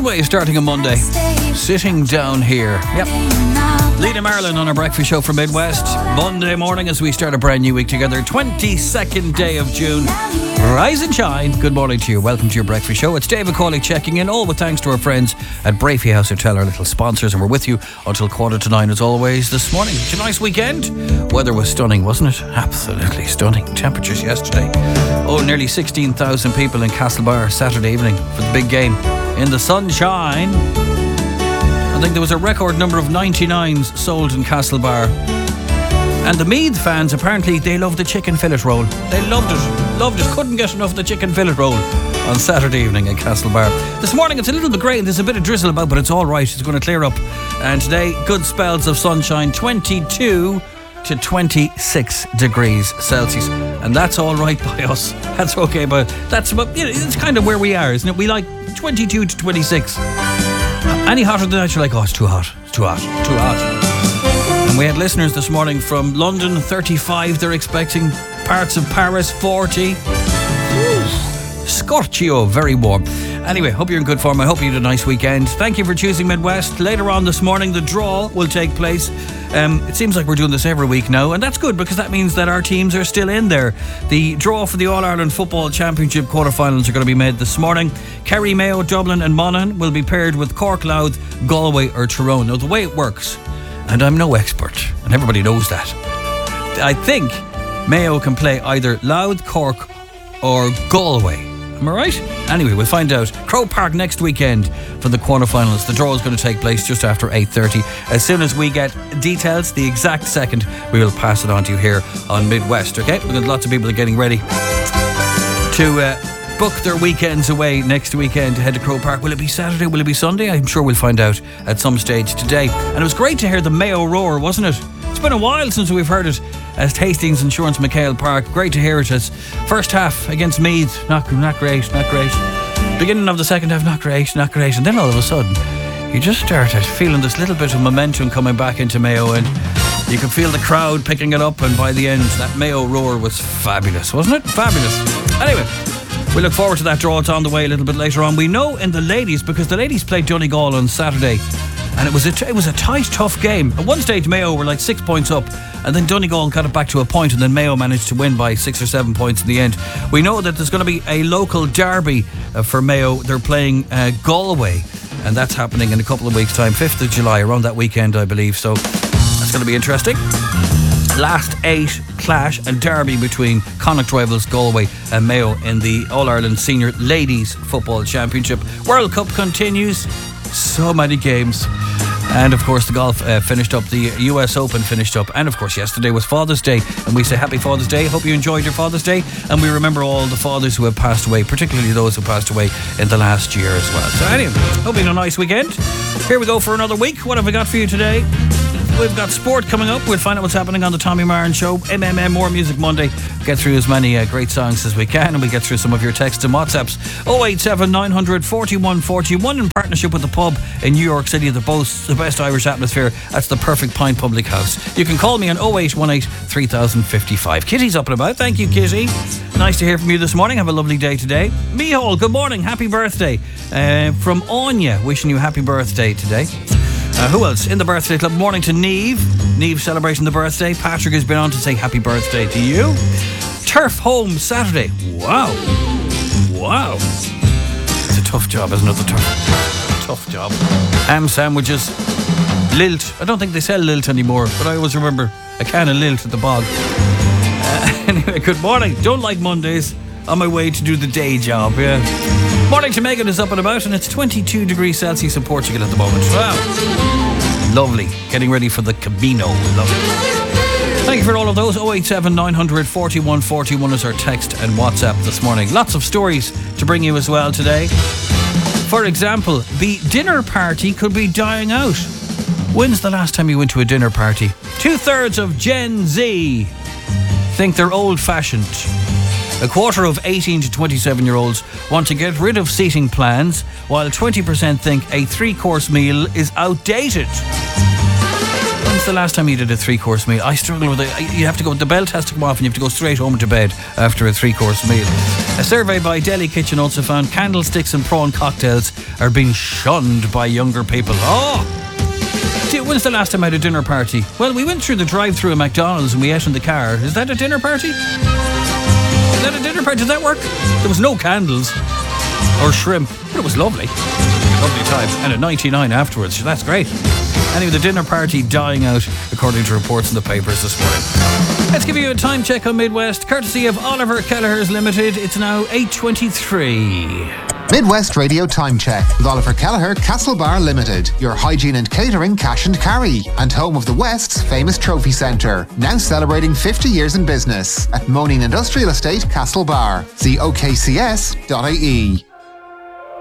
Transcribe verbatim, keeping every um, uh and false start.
Good way of starting a Monday. Sitting down here. Yep. Lena Marlin on our breakfast show from Midwest. Monday morning as we start a brand new week together. twenty-second day of June. Rise and shine. Good morning to you. Welcome to your breakfast show. It's David Cawley checking in, all with thanks to our friends at Brafey House Hotel, our little sponsors, and we're with you until quarter to nine as always this morning. It's a nice weekend. Weather was stunning, wasn't it? Absolutely stunning. Temperatures yesterday. Oh, nearly sixteen thousand people in Castlebar Saturday evening for the big game. In the sunshine. I think there was a record number of ninety-nines sold in Castlebar. And the Meath fans, apparently, they loved the chicken fillet roll. They loved it. Loved it. Couldn't get enough of the chicken fillet roll on Saturday evening at Castlebar. This morning it's a little bit grey and there's a bit of drizzle about, but it's all right. It's going to clear up. And today, good spells of sunshine, twenty-two to twenty-six degrees Celsius. And that's all right by us. That's okay, but that's about, you know, it's kind of where we are, isn't it? We like twenty-two to twenty-six. Any hotter than that, you're like, oh, it's too hot. It's too hot. Too hot. And we had listeners this morning from London, thirty-five, they're expecting. Parts of Paris, forty. Scorchio, very warm. Anyway, hope you're in good form. I hope you had a nice weekend. Thank you for choosing Midwest. Later on this morning, the draw will take place. Um, it seems like we're doing this every week now, and that's good because that means that our teams are still in there. The draw for the All-Ireland Football Championship quarterfinals are going to be made this morning. Kerry, Mayo, Dublin and Monaghan will be paired with Cork, Louth, Galway or Tyrone. Now, the way it works, and I'm no expert, and everybody knows that, I think Mayo can play either Louth, Cork or Galway. Am I right? Anyway, we'll find out. Croke Park next weekend for the quarterfinals. The draw is going to take place just after eight thirty. As soon as we get details, the exact second, we will pass it on to you here on Midwest, okay? We've got lots of people getting ready to uh, book their weekends away next weekend to head to Croke Park. Will it be Saturday? Will it be Sunday? I'm sure we'll find out at some stage today. And it was great to hear the Mayo roar, wasn't it? It's been a while since we've heard it at Hastings Insurance McHale Park. Great to hear it as first half against Meath. Not, not great, not great. Beginning of the second half, not great, not great. And then all of a sudden, you just started feeling this little bit of momentum coming back into Mayo, and you could feel the crowd picking it up, and by the end, that Mayo roar was fabulous, wasn't it? Fabulous. Anyway, we look forward to that draw. It's on the way a little bit later on. We know in the ladies, because the ladies played Donegal on Saturday, and it was a, t- it was a tight, tough game. At one stage, Mayo were like six points up, and then Donegal got it back to a point, and then Mayo managed to win by six or seven points in the end. We know that there's going to be a local derby uh, for Mayo. They're playing uh, Galway, and that's happening in a couple of weeks' time, fifth of July, around that weekend, I believe. So that's going to be interesting. Last eight clash and derby between Connacht rivals Galway and Mayo in the All-Ireland Senior Ladies Football Championship. World Cup continues. So many games. And of course the golf uh, finished up, the U S Open finished up, and of course yesterday was Father's Day, and we say happy Father's Day. Hope you enjoyed your Father's Day, and we remember all the fathers who have passed away, particularly those who passed away in the last year as well. So anyway, hope you had a nice weekend. Here we go for another week. What have we got for you today? We've got sport coming up. We'll find out what's happening on the Tommy Marin Show. M M M, more Music Monday. Get through as many uh, great songs as we can, and we get through some of your texts and WhatsApps. oh eight seven nine hundred forty-one forty-one in partnership with the pub in New York City that boasts the best Irish atmosphere. That's the Perfect Pint Public House. You can call me on oh eight one eight three thousand fifty-five. Kitty's up and about. Thank you, Kitty. Nice to hear from you this morning. Have a lovely day today. Mihal, good morning. Happy birthday. Uh, from Anya, wishing you a happy birthday today. Uh, who else in the birthday club? Morning to Neve. Neve celebrating the birthday. Patrick has been on to say happy birthday to you. Turf Home Saturday. Wow. Wow. It's a tough job, isn't it? The turf. Tough job. Ham sandwiches. Lilt. I don't think they sell Lilt anymore, but I always remember a can of Lilt at the bog. Uh, anyway, good morning. Don't like Mondays. On my way to do the day job, yeah. Morning to Megan is up and about, and it's twenty-two degrees Celsius in Portugal at the moment. Wow. Lovely. Getting ready for the Camino. Lovely. Thank you for all of those. oh eight seven nine hundred forty-one forty-one is our text and WhatsApp this morning. Lots of stories to bring you as well today. For example, the dinner party could be dying out. When's the last time you went to a dinner party? Two-thirds of Gen Z think they're old-fashioned. A quarter of eighteen to twenty-seven year olds want to get rid of seating plans, while twenty percent think a three-course meal is outdated. When's the last time you did a three-course meal? I struggle with it. You have to go, the belt has to come off and you have to go straight home to bed after a three-course meal. A survey by Delhi Kitchen also found candlesticks and prawn cocktails are being shunned by younger people. Oh! When's the last time I had a dinner party? Well, we went through the drive-through at McDonald's and we ate in the car. Is that a dinner party? Is that a dinner party? Does that work? There was no candles or shrimp, but it was lovely. Lovely time. And a ninety-nine afterwards. So that's great. Anyway, the dinner party dying out, according to reports in the papers this morning. Let's give you a time check on Midwest, courtesy of Oliver Kelleher's Limited. It's now eight twenty-three. Midwest Radio Time Check with Oliver Kelleher, Castlebar Limited, your hygiene and catering cash and carry, and home of the West's famous trophy centre, now celebrating fifty years in business at Moaning Industrial Estate, Castlebar. See O K C S dot I E.